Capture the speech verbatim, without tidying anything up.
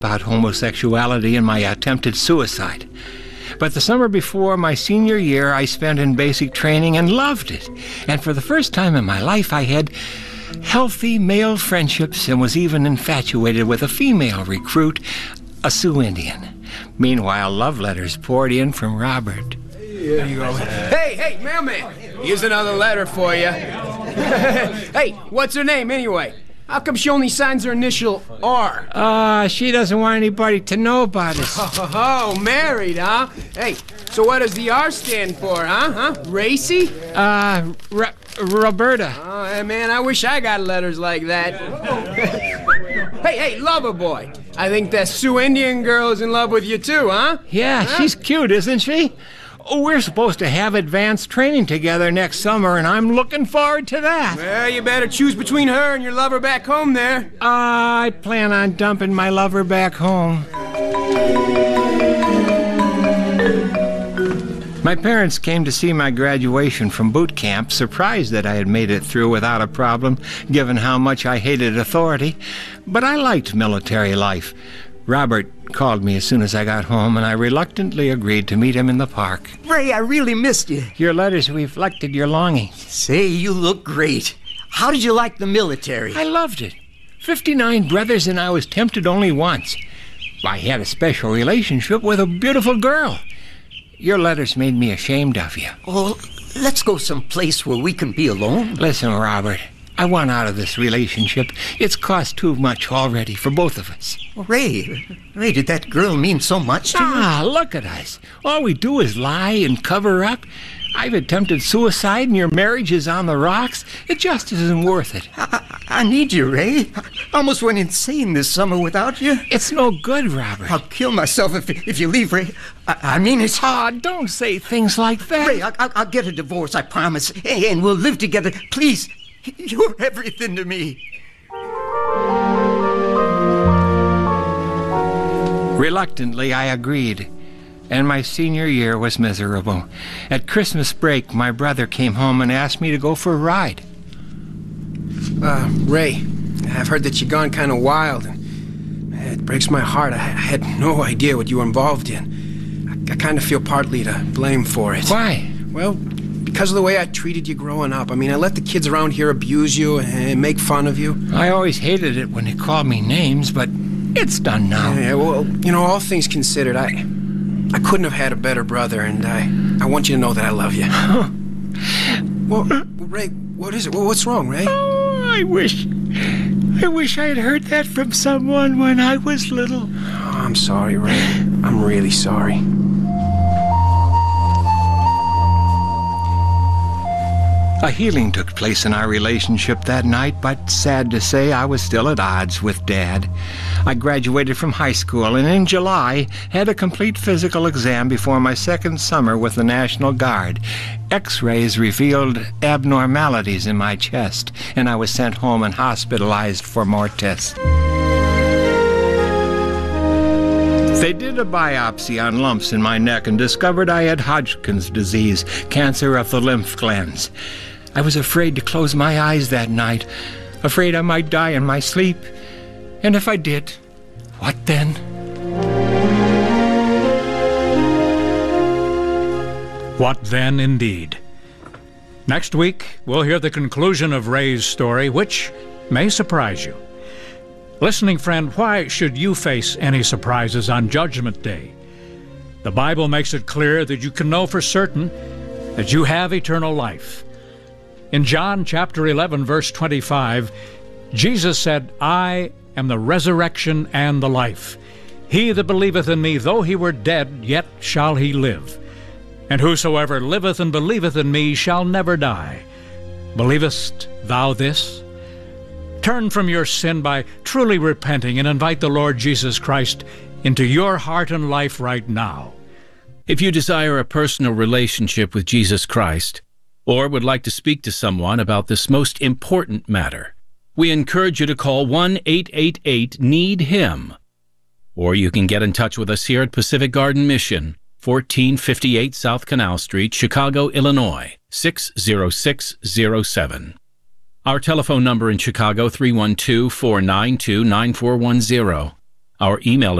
about homosexuality and my attempted suicide. But the summer before my senior year, I spent in basic training and loved it. And for the first time in my life, I had healthy male friendships and was even infatuated with a female recruit, a Sioux Indian. Meanwhile, love letters poured in from Robert. There you go. Hey, hey, mailman, here's another letter for you. Hey, what's her name anyway? How come she only signs her initial R? Uh, she doesn't want anybody to know about us. Oh, married, huh? Hey, so what does the R stand for, huh? Huh? Racy? Uh, Ro- Roberta. Oh, hey, man, I wish I got letters like that. Hey, hey, lover boy. I think that Sioux Indian girl is in love with you too, huh? Yeah, huh? She's cute, isn't she? Oh, we're supposed to have advanced training together next summer, and I'm looking forward to that. Well, you better choose between her and your lover back home there. Uh, I plan on dumping my lover back home. My parents came to see my graduation from boot camp, surprised that I had made it through without a problem, given how much I hated authority. But I liked military life. Robert called me as soon as I got home, and I reluctantly agreed to meet him in the park. Ray, I really missed you. Your letters reflected your longing. Say, you look great. How did you like the military? I loved it. Fifty-nine brothers, and I was tempted only once. I had a special relationship with a beautiful girl. Your letters made me ashamed of you. Oh, let's go someplace where we can be alone. Listen, Robert, I want out of this relationship. It's cost too much already for both of us. Well, Ray, Ray, did that girl mean so much to you? Ah, look at us. All we do is lie and cover up. I've attempted suicide and your marriage is on the rocks. It just isn't worth it. I, I need you, Ray. I almost went insane this summer without you. It's no good, Robert. I'll kill myself if if you leave, Ray. I, I mean it. Ah, don't say things like that. Ray, I, I, I'll get a divorce, I promise. And we'll live together. Please, you're everything to me. Reluctantly, I agreed. And my senior year was miserable. At Christmas break, my brother came home and asked me to go for a ride. Uh, Ray, I've heard that you've gone kind of wild, and it breaks my heart. I, I had no idea what you were involved in. I, I kind of feel partly to blame for it. Why? Well, because of the way I treated you growing up. I mean, I let the kids around here abuse you and make fun of you. I always hated it when they called me names, but it's done now. Yeah, well, you know, all things considered, I... I couldn't have had a better brother, and I, I want you to know that I love you. Well, Ray, what is it? Well, what's wrong, Ray? Oh, I wish, I wish I had heard that from someone when I was little. Oh, I'm sorry, Ray. I'm really sorry. A healing took place in our relationship that night, but sad to say, I was still at odds with Dad. I graduated from high school and in July had a complete physical exam before my second summer with the National Guard. X-rays revealed abnormalities in my chest, and I was sent home and hospitalized for more tests. They did a biopsy on lumps in my neck and discovered I had Hodgkin's disease, cancer of the lymph glands. I was afraid to close my eyes that night, afraid I might die in my sleep. And if I did, what then? What then, indeed. Next week, we'll hear the conclusion of Ray's story, which may surprise you. Listening friend, why should you face any surprises on Judgment Day? The Bible makes it clear that you can know for certain that you have eternal life. In John chapter eleven, verse twenty-five, Jesus said, I am the resurrection and the life. He that believeth in me, though he were dead, yet shall he live. And whosoever liveth and believeth in me shall never die. Believest thou this? Turn from your sin by truly repenting and invite the Lord Jesus Christ into your heart and life right now. If you desire a personal relationship with Jesus Christ, or would like to speak to someone about this most important matter, we encourage you to call one eight eight eight need him. Or you can get in touch with us here at Pacific Garden Mission, fourteen fifty-eight South Canal Street, Chicago, Illinois, six zero six zero seven. Our telephone number in Chicago, three one two, four nine two, nine four one zero. Our email